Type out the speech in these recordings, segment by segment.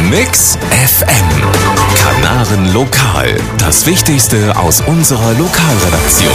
Mix FM. Kanaren Lokal. Das Wichtigste aus unserer Lokalredaktion.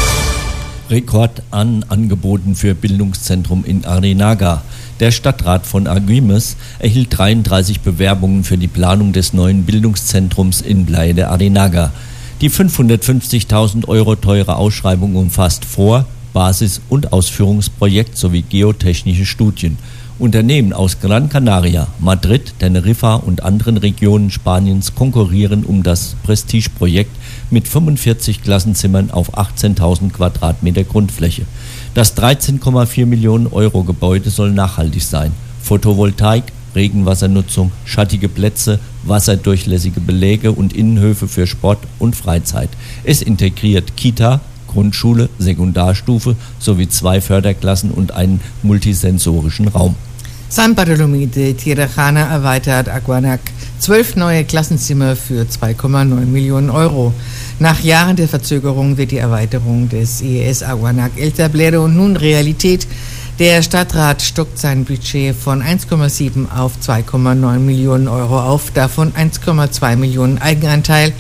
Rekord an Angeboten für Bildungszentrum in Larrinaga. Der Stadtrat von Agüimes erhielt 33 Bewerbungen für die Planung des neuen Bildungszentrums in Playa de Larrinaga. Die 550.000 Euro teure Ausschreibung umfasst Vor-, Basis- und Ausführungsprojekt sowie geotechnische Studien. Unternehmen aus Gran Canaria, Madrid, Teneriffa und anderen Regionen Spaniens konkurrieren um das Prestigeprojekt mit 45 Klassenzimmern auf 18.000 Quadratmeter Grundfläche. Das 13,4 Millionen Euro Gebäude soll nachhaltig sein. Photovoltaik, Regenwassernutzung, schattige Plätze, wasserdurchlässige Beläge und Innenhöfe für Sport und Freizeit. Es integriert Kita, Grundschule, Sekundarstufe sowie 2 Förderklassen und einen multisensorischen Raum. San Bartolomé de Tirajana erweitert Aguanac. 12 neue Klassenzimmer für 2,9 Millionen Euro. Nach Jahren der Verzögerung wird die Erweiterung des IES Aguanac El Tablero nun Realität. Der Stadtrat stockt sein Budget von 1,7 auf 2,9 Millionen Euro auf, davon 1,2 Millionen Eigenanteil,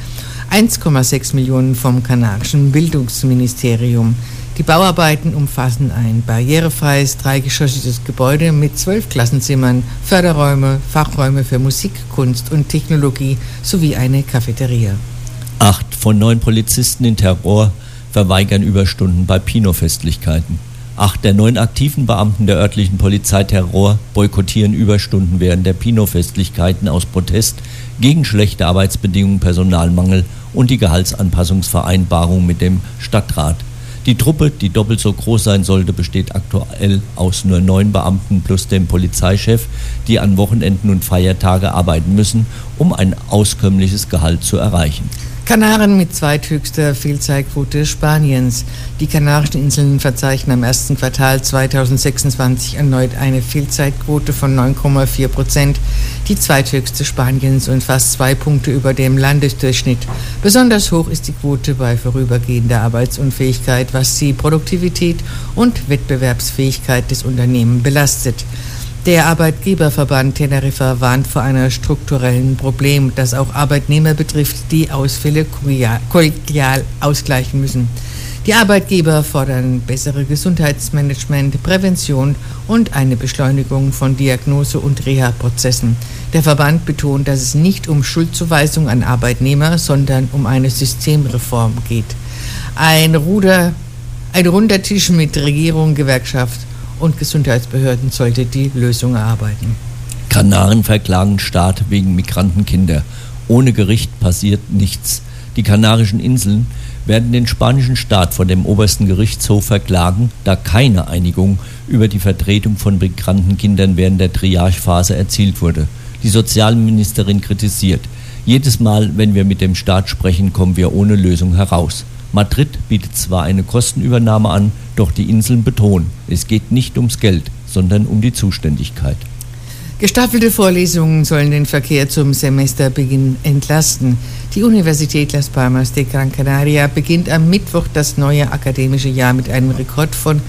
1,6 Millionen vom kanarischen Bildungsministerium. Die Bauarbeiten umfassen ein barrierefreies, dreigeschossiges Gebäude mit 12 Klassenzimmern, Förderräume, Fachräume für Musik, Kunst und Technologie sowie eine Cafeteria. 8 von 9 Polizisten in Terror verweigern Überstunden bei Pino-Festlichkeiten. 8 der 9 aktiven Beamten der örtlichen Polizei Terror boykottieren Überstunden während der Pino-Festlichkeiten aus Protest gegen schlechte Arbeitsbedingungen, Personalmangel und die Gehaltsanpassungsvereinbarung mit dem Stadtrat. Die Truppe, die doppelt so groß sein sollte, besteht aktuell aus nur 9 Beamten plus dem Polizeichef, die an Wochenenden und Feiertage arbeiten müssen, um ein auskömmliches Gehalt zu erreichen. Kanaren mit zweithöchster Fehlzeitquote Spaniens. Die Kanarischen Inseln verzeichnen am ersten Quartal 2026 erneut eine Fehlzeitquote von 9,4%, die zweithöchste Spaniens und fast 2 Punkte über dem Landesdurchschnitt. Besonders hoch ist die Quote bei vorübergehender Arbeitsunfähigkeit, was die Produktivität und Wettbewerbsfähigkeit des Unternehmens belastet. Der Arbeitgeberverband Teneriffa warnt vor einem strukturellen Problem, das auch Arbeitnehmer betrifft, die Ausfälle kollegial ausgleichen müssen. Die Arbeitgeber fordern bessere Gesundheitsmanagement, Prävention und eine Beschleunigung von Diagnose- und Reha-Prozessen. Der Verband betont, dass es nicht um Schuldzuweisung an Arbeitnehmer, sondern um eine Systemreform geht. Ein runder Tisch mit Regierung, Gewerkschaft und Gesundheitsbehörden sollte die Lösung erarbeiten. Kanaren verklagen Staat wegen Migrantenkinder. Ohne Gericht passiert nichts. Die Kanarischen Inseln werden den spanischen Staat vor dem obersten Gerichtshof verklagen, da keine Einigung über die Vertretung von Migrantenkindern während der Triagephase erzielt wurde. Die Sozialministerin kritisiert: Jedes Mal, wenn wir mit dem Staat sprechen, kommen wir ohne Lösung heraus. Madrid bietet zwar eine Kostenübernahme an, doch die Inseln betonen, es geht nicht ums Geld, sondern um die Zuständigkeit. Gestaffelte Vorlesungen sollen den Verkehr zum Semesterbeginn entlasten. Die Universität Las Palmas de Gran Canaria beginnt am Mittwoch das neue akademische Jahr mit einem Rekord von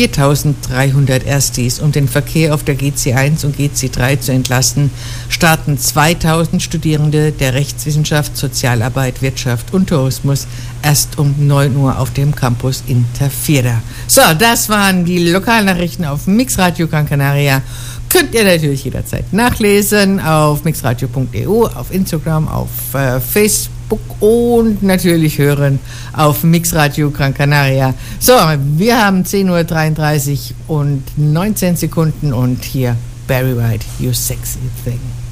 4.300 Erstis. Um den Verkehr auf der GC1 und GC3 zu entlasten, starten 2.000 Studierende der Rechtswissenschaft, Sozialarbeit, Wirtschaft und Tourismus erst um 9 Uhr auf dem Campus in Tafira. So, das waren die Lokalnachrichten auf Mixradio Gran Canaria. Könnt ihr natürlich jederzeit nachlesen auf mixradio.eu, auf Instagram, auf Facebook und natürlich hören auf Mixradio Gran Canaria. So, wir haben 10.33 Uhr und 19 Sekunden und hier Barry White, You Sexy Thing.